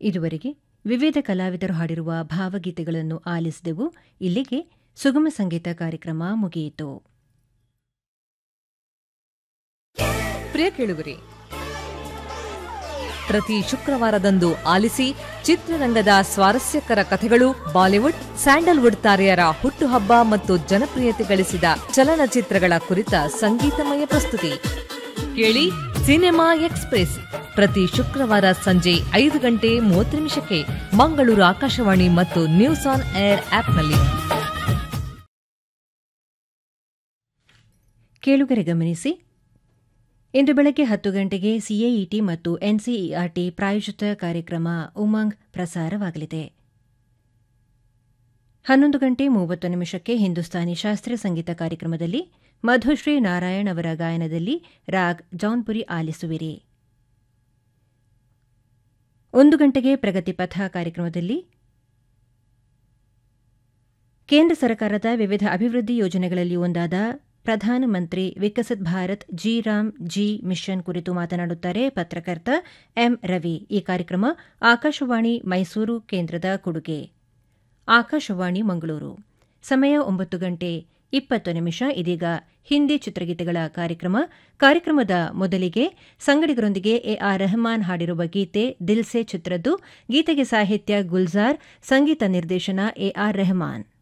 ಇದುವರೆಗೆ ವಿವಿಧ ಕಲಾವಿದರು ಹಾಡಿರುವ ಭಾವಗೀತೆಗಳನ್ನು ಆಲಿಸಿದೆವು. ಇಲ್ಲಿಗೆ ಸುಗಮ ಸಂಗೀತ ಕಾರ್ಯಕ್ರಮ ಮುಗಿಯಿತು. ಪ್ರಿಯ ಕೇಳುಗರೆ, ಪ್ರತಿ ಶುಕ್ರವಾರದಂದು ಆಲಿಸಿ ಚಿತ್ರರಂಗದ ಸ್ವಾರಸ್ಯಕರ ಕಥೆಗಳು, ಬಾಲಿವುಡ್, ಸ್ಯಾಂಡಲ್ವುಡ್ ತಾರೆಯರ ಹುಟ್ಟುಹಬ್ಬ ಮತ್ತು ಜನಪ್ರಿಯತೆ ಗಳಿಸಿದ ಚಲನಚಿತ್ರಗಳ ಕುರಿತ ಸಂಗೀತಮಯ ಪ್ರಸ್ತುತಿ ಕೇಳಿ ಸಿನಿಮಾ ಎಕ್ಸ್‌ಪ್ರೆಸ್ ಪ್ರತಿ ಶುಕ್ರವಾರ ಸಂಜೆ 5:30 ಮಂಗಳೂರು ಆಕಾಶವಾಣಿ ಮತ್ತು ನ್ಯೂಸ್ ಆನ್ ಏರ್ ಆಪ್ನಲ್ಲಿ. ಕೇಳುಗರೆ ಗಮನಿಸಿ, ಇಂದು ಬೆಳಗ್ಗೆ 10 ಗಂಟೆಗೆ ಸಿಎಇಟಿ ಮತ್ತು ಎನ್ಸಿಇಆರ್ಟಿ ಪ್ರಾಯೋಜಿತ ಕಾರ್ಯಕ್ರಮ ಉಮಂಗ್ ಪ್ರಸಾರವಾಗಲಿದೆ. 11:30 ಹಿಂದೂಸ್ತಾನಿ ಶಾಸ್ತ್ರೀಯ ಸಂಗೀತ ಕಾರ್ಯಕ್ರಮದಲ್ಲಿ ಮಧುಶ್ರೀ ನಾರಾಯಣ್ ಅವರ ಗಾಯನದಲ್ಲಿ ರಾಗ್ ಜೌನ್ಪುರಿ ಆಲಿಸುವಿರಿ. 1 ಗಂಟೆಗೆ ಪ್ರಗತಿಪಥ ಕಾರ್ಯಕ್ರಮದಲ್ಲಿ ಕೇಂದ್ರ ಸರ್ಕಾರದ ವಿವಿಧ ಅಭಿವೃದ್ಧಿ ಯೋಜನೆಗಳಲ್ಲಿ ಒಂದಾದ ಪ್ರಧಾನಮಂತ್ರಿ ವಿಕಸಿತ್ ಭಾರತ್ ಜಿ-ರಾಮ್ ಜಿ ಮಿಷನ್ ಕುರಿತು ಮಾತನಾಡುತ್ತಾರೆ ಪತ್ರಕರ್ತ ಎಂ ರವಿ. ಈ ಕಾರ್ಯಕ್ರಮ ಆಕಾಶವಾಣಿ ಮೈಸೂರು ಕೇಂದ್ರದ ಕೊಡುಗೆ. ಆಕಾಶವಾಣಿ ಮಂಗಳೂರು. ಸಮಯ 9:20. ಇದೀಗ ಹಿಂದಿ ಚಿತ್ರಗೀತೆಗಳ ಕಾರ್ಯಕ್ರಮದ ಮೊದಲಿಗೆ ಸಂಗಡಿಗರೊಂದಿಗೆ ಎಆರ್ ರೆಹಮಾನ್ ಹಾಡಿರುವ ಗೀತೆ ದಿಲ್ ಸೆ ಚಿತ್ರದ್ದು. ಗೀತೆಗೆ ಸಾಹಿತ್ಯ ಗುಲ್ಜಾರ್, ಸಂಗೀತ ನಿರ್ದೇಶನ ಎಆರ್ ರೆಹಮಾನ್.